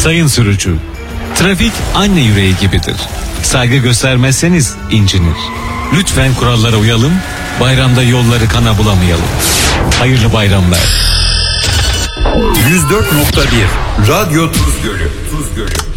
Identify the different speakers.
Speaker 1: Sayın sürücü, trafik anne yüreği gibidir. Saygı göstermezseniz incinir. Lütfen kurallara uyalım, bayramda yolları kana bulamayalım. Hayırlı bayramlar.
Speaker 2: 104.1 Radyo Tuz Gölü.